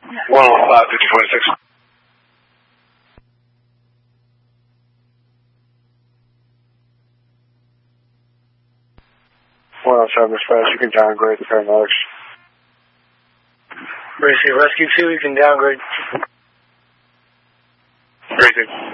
105, 5046. 107 dispatch, you can downgrade the paramedics. Rescue 2, you can downgrade. Great.